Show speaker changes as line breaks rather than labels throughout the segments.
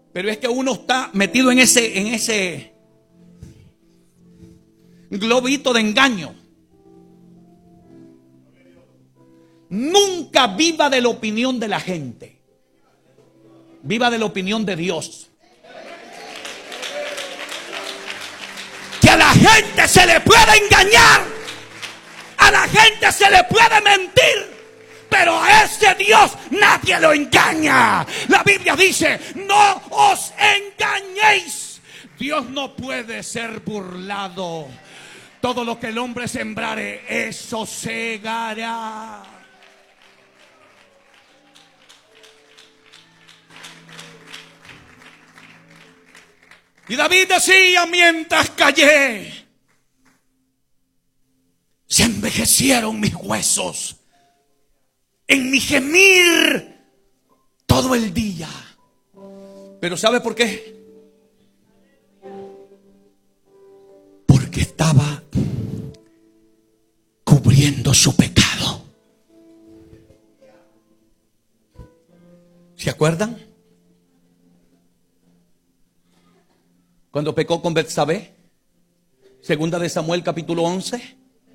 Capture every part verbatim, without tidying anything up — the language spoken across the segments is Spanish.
Pero es que uno está metido en ese, en ese globito de engaño. Nunca viva de la opinión de la gente. Viva de la opinión de Dios. Que a la gente se le puede engañar, a la gente se le puede mentir, pero a ese Dios nadie lo engaña. La Biblia dice: no os engañéis. Dios no puede ser burlado. Todo lo que el hombre sembrare, eso segará. Y David decía: mientras callé, se envejecieron mis huesos en mi gemir todo el día. Pero ¿sabe por qué? Porque estaba cubriendo su pecado. ¿Se acuerdan? Cuando pecó con Betsabé, segunda de Samuel capítulo once.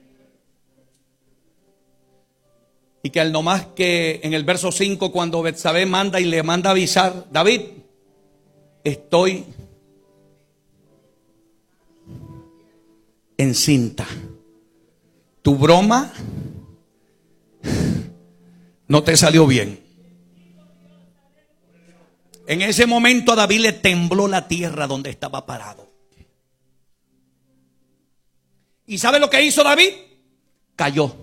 Y que al no más que en el verso cinco, cuando Betsabé manda y le manda avisar: David, estoy encinta. Tu broma no te salió bien. En ese momento a David le tembló la tierra donde estaba parado. ¿Y sabe lo que hizo David? Cayó.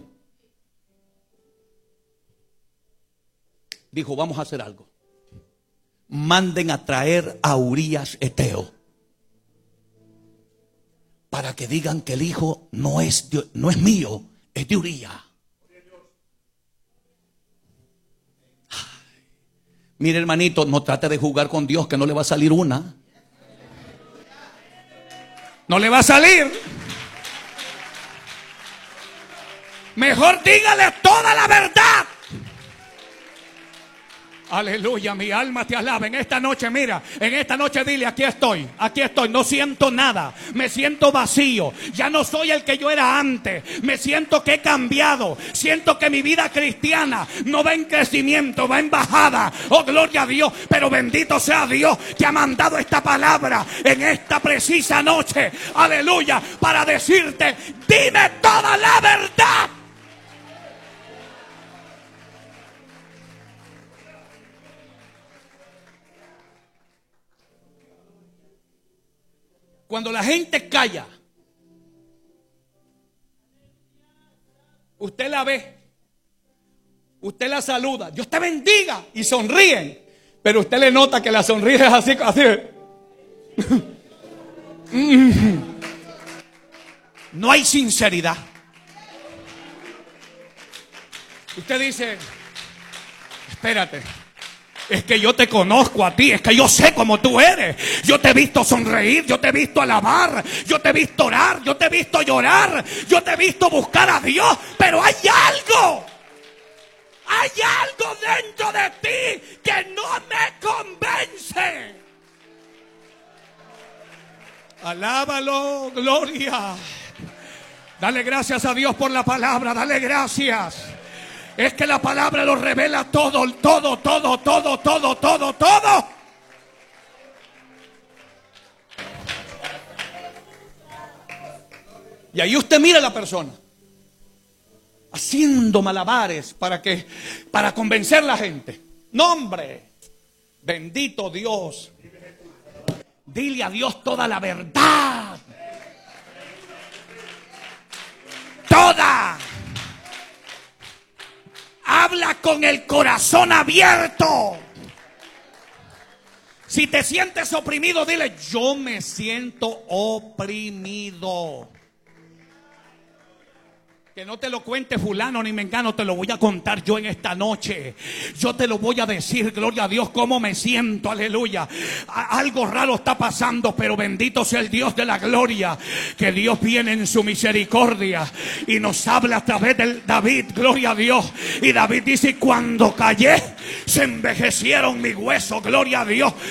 Dijo: vamos a hacer algo. Manden a traer a Urías Eteo, para que digan que el hijo no es, de, no es mío, es de Urías. Mire, hermanito, no trate de jugar con Dios, que no le va a salir una. No le va a salir. Mejor dígale toda la verdad. Aleluya, mi alma te alaba. En esta noche, mira, en esta noche dile: aquí estoy, aquí estoy, no siento nada, me siento vacío, ya no soy el que yo era antes, me siento que he cambiado, siento que mi vida cristiana no va en crecimiento, va en bajada. Oh, gloria a Dios, pero bendito sea Dios que ha mandado esta palabra en esta precisa noche, aleluya, para decirte: dime toda la verdad. Cuando la gente calla, usted la ve, usted la saluda, Dios te bendiga, y sonríen, pero usted le nota que la sonrisa es así, así. No hay sinceridad. Usted dice: espérate, es que yo te conozco a ti, es que yo sé cómo tú eres. Yo te he visto sonreír, yo te he visto alabar, yo te he visto orar, yo te he visto llorar, yo te he visto buscar a Dios. Pero hay algo, hay algo dentro de ti que no me convence. Alábalo, gloria. Dale gracias a Dios por la palabra, dale gracias. Es que la palabra lo revela todo, todo, todo, todo, todo, todo, todo. Y ahí usted mira a la persona haciendo malabares para que, para convencer a la gente. No, hombre, bendito Dios. Dile a Dios toda la verdad. Toda. Habla con el corazón abierto. Si te sientes oprimido, dile: yo me siento oprimido. Que no te lo cuente fulano ni mengano, te lo voy a contar yo en esta noche. Yo te lo voy a decir, gloria a Dios, cómo me siento, aleluya. Algo raro está pasando, pero bendito sea el Dios de la gloria. Que Dios viene en su misericordia y nos habla a través de David, gloria a Dios. Y David dice: cuando callé, se envejecieron mis huesos, gloria a Dios.